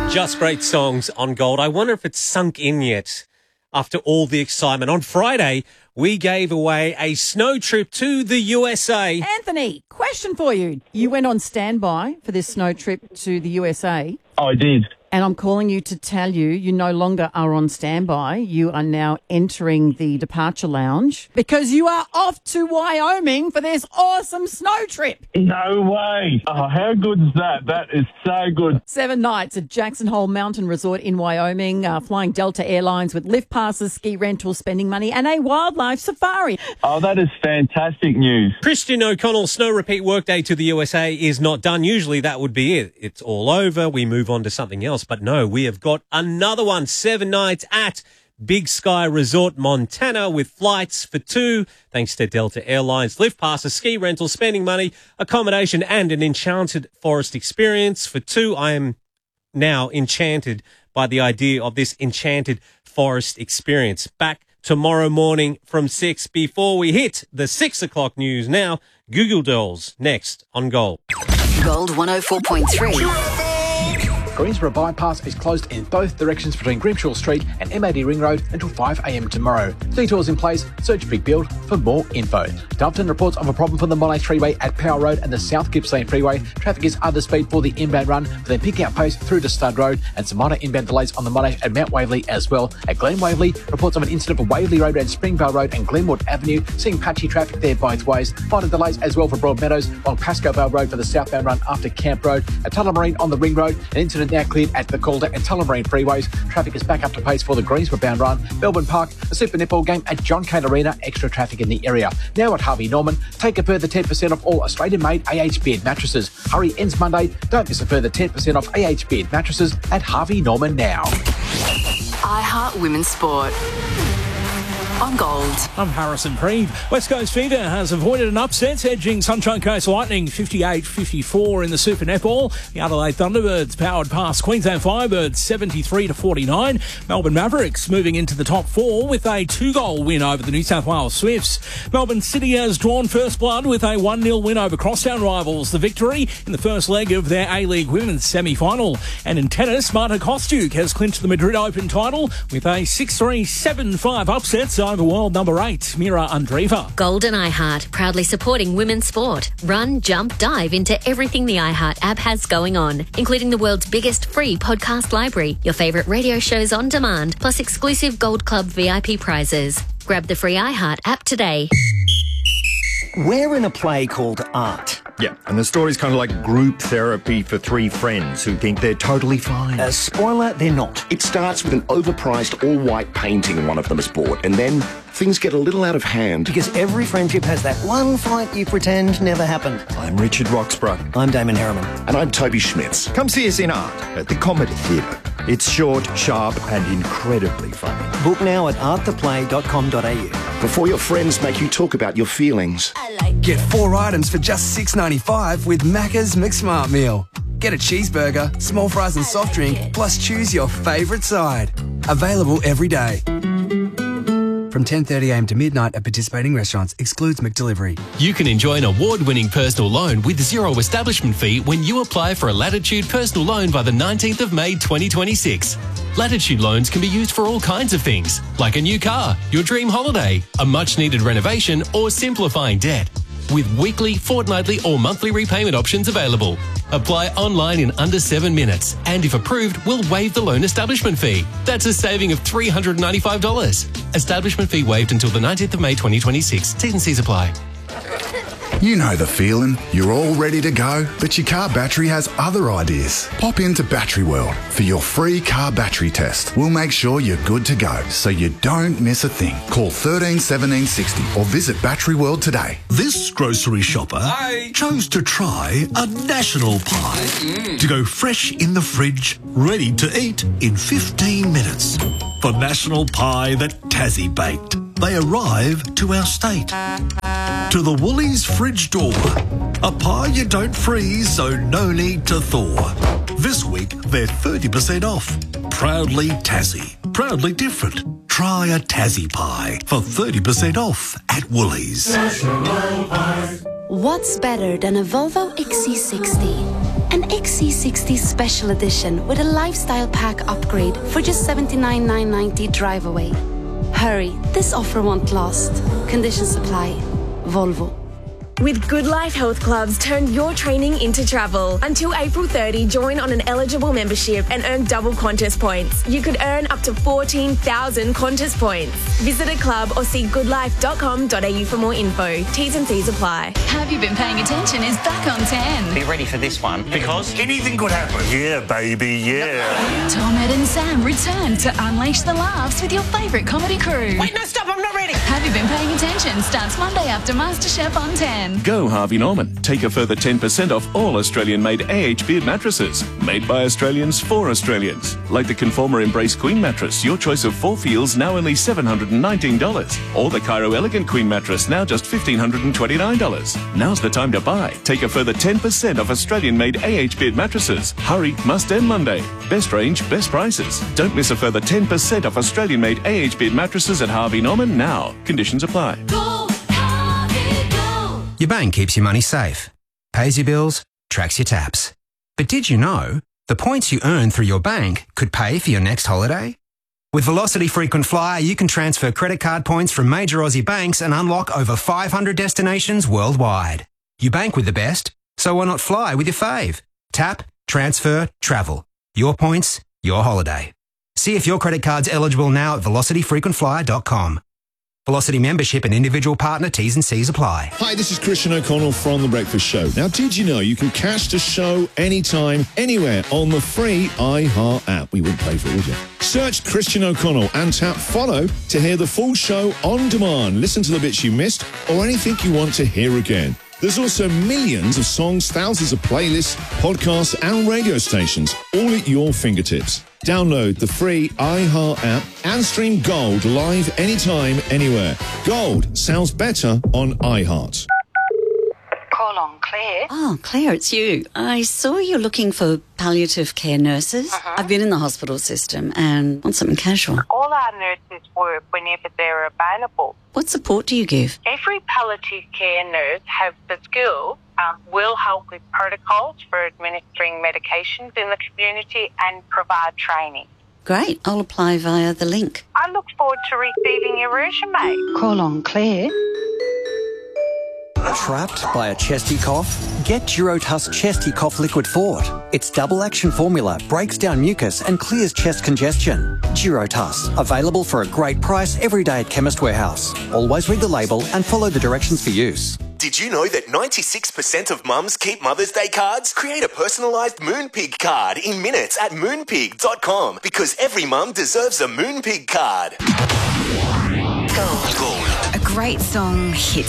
Just great songs on Gold. I wonder if it's sunk in yet after all the excitement. On Friday, we gave away a snow trip to the USA. Anthony, question for you. You went on standby for this snow trip to the USA. I did. And I'm calling you to tell you no longer are on standby. You are now entering the departure lounge because you are off to Wyoming for this awesome snow trip. No way. Oh, how good is that? That is so good. 7 nights at Jackson Hole Mountain Resort in Wyoming, flying Delta Airlines with lift passes, ski rentals, spending money, and a wildlife safari. Oh, that is fantastic news. Christian O'Connell's snow repeat workday to the USA is not done. Usually that would be it. It's all over. We move on to something else. But no, we have got another one. 7 nights at Big Sky Resort, Montana, with flights for 2, thanks to Delta Airlines, lift passes, ski rentals, spending money, accommodation, and an enchanted forest experience for 2. I am now enchanted by the idea of this enchanted forest experience. Back tomorrow morning from 6 before we hit the 6 o'clock news. Now, Google Dolls next on Gold. Gold 104.3. Greensboro Bypass is closed in both directions between Grimshaw Street and MAD Ring Road until 5 a.m. tomorrow. Detours in place. Search Big Build for more info. Doveton reports of a problem for the Monash Freeway at Power Road and the South Gippsland Freeway. Traffic is under speed for the inbound run, but then picking up pace through to Stud Road and some minor inbound delays on the Monash and Mount Waverley as well. At Glen Waverley, reports of an incident for Waverley Road and Springvale Road and Glenwood Avenue, seeing patchy traffic there both ways. Minor delays as well for Broadmeadows along Pascoe Vale Road for the southbound run after Camp Road. At Tullamarine on the Ring Road, an incident now cleared at the Calder and Tullamarine freeways. Traffic is back up to pace for the Greensboro bound run. Melbourne Park, a Super Netball game at John Cain Arena, extra traffic in the area. Now at Harvey Norman, take a further 10% off all Australian-made AH Beard mattresses. Hurry ends Monday. Don't miss a further 10% off AH Beard mattresses at Harvey Norman now. iHeart Women's Sport on Gold. I'm Harrison Preeve. West Coast Fever has avoided an upset, edging Sunshine Coast Lightning 58-54 in the Super Netball. The Adelaide Thunderbirds powered past Queensland Firebirds 73-49. Melbourne Mavericks moving into the top 4 with a 2-goal win over the New South Wales Swifts. Melbourne City has drawn first blood with a 1-0 win over crosstown rivals. The victory in the first leg of their A-League Women's semi-final. And in tennis, Marta Kostyuk has clinched the Madrid Open title with a 6-3, 7-5 upset over world number 8, Mira Andreeva. Gold and iHeart, proudly supporting women's sport. Run, jump, dive into everything the iHeart app has going on, including the world's biggest free podcast library, your favourite radio shows on demand, plus exclusive Gold Club VIP prizes. Grab the free iHeart app today. We're in a play called Art. Yeah, and the story's kind of like group therapy for 3 friends who think they're totally fine. Spoiler, they're not. It starts with an overpriced all-white painting one of them has bought, and then things get a little out of hand. Because every friendship has that one fight you pretend never happened. I'm Richard Roxburgh. I'm Damon Harriman. And I'm Toby Schmitz. Come see us in Art at the Comedy Theatre. It's short, sharp and incredibly funny. Book now at arttheplay.com.au. Before your friends make you talk about your feelings. Get 4 items for just $6.95 with Macca's McSmart Meal. Get a cheeseburger, small fries and soft drink, plus choose your favourite side. Available every day. From 10:30am to midnight at participating restaurants. Excludes McDelivery. You can enjoy an award-winning personal loan with zero establishment fee when you apply for a Latitude personal loan by the 19th of May 2026. Latitude loans can be used for all kinds of things, like a new car, your dream holiday, a much-needed renovation, or simplifying debt. With weekly, fortnightly or monthly repayment options available. Apply online in under 7 minutes. And if approved, we'll waive the loan establishment fee. That's a saving of $395. Establishment fee waived until the 19th of May 2026. T's and C's apply. You know the feeling. You're all ready to go, but your car battery has other ideas. Pop into Battery World for your free car battery test. We'll make sure you're good to go, so you don't miss a thing. Call 13 17 60 or visit Battery World today. This grocery shopper chose to try a national pie to go fresh in the fridge, ready to eat in 15 minutes. The national pie that Tassie baked. They arrive to our state. To the Woolies fridge door. A pie you don't freeze, so no need to thaw. This week, they're 30% off. Proudly Tassie. Proudly different. Try a Tassie pie for 30% off at Woolies. What's better than a Volvo XC60? An XC60 Special Edition with a lifestyle pack upgrade for just $79,990 drive away. Hurry, this offer won't last. Conditions apply. Volvo. With Good Life Health Clubs, turn your training into travel. Until April 30, join on an eligible membership and earn double Qantas points. You could earn up to 14,000 Qantas points. Visit a club or see goodlife.com.au for more info. T's and C's apply. Have You Been Paying Attention is back on 10. Be ready for this one, because anything could happen. Yeah, baby, yeah. Tom, Ed and Sam return to unleash the laughs with your favourite comedy crew. Wait, no, stop, I'm not ready. Have You Been Paying Attention starts Monday after MasterChef on 10. Go Harvey Norman. Take a further 10% off all Australian-made AH Beard mattresses. Made by Australians for Australians. Like the Conformer Embrace Queen mattress, your choice of 4 feels now only $719. Or the Cairo Elegant Queen mattress, now just $1,529. Now's the time to buy. Take a further 10% off Australian-made AH Beard mattresses. Hurry, must end Monday. Best range, best prices. Don't miss a further 10% off Australian-made AH Beard mattresses at Harvey Norman now. Conditions apply. Your bank keeps your money safe, pays your bills, tracks your taps. But did you know the points you earn through your bank could pay for your next holiday? With Velocity Frequent Flyer, you can transfer credit card points from major Aussie banks and unlock over 500 destinations worldwide. You bank with the best, so why not fly with your fave? Tap, transfer, travel. Your points, your holiday. See if your credit card's eligible now at velocityfrequentflyer.com. Velocity membership and individual partner T's and C's apply. Hi, this is Christian O'Connell from The Breakfast Show. Now, did you know you can catch the show anytime, anywhere on the free iHeart app? We wouldn't pay for it, would you? Search Christian O'Connell and tap follow to hear the full show on demand. Listen to the bits you missed or anything you want to hear again. There's also millions of songs, thousands of playlists, podcasts and radio stations, all at your fingertips. Download the free iHeart app and stream Gold live anytime, anywhere. Gold sounds better on iHeart. Call on Claire. Oh, Claire, it's you. I saw you're looking for palliative care nurses. I've been in the hospital system and want something casual. All our nurses work whenever they're available. What support do you give? Every palliative care nurse has the skills, will help with protocols for administering medications in the community and provide training. Great. I'll apply via the link. I look forward to receiving your resume. Call on Claire. Trapped by a chesty cough? Get Durotuss Chesty Cough Liquid Fort. Its double action formula breaks down mucus and clears chest congestion. Durotuss, available for a great price every day at Chemist Warehouse. Always read the label and follow the directions for use. Did you know that 96% of mums keep Mother's Day cards? Create a personalised Moonpig card in minutes at moonpig.com because every mum deserves a Moonpig card. A great song hits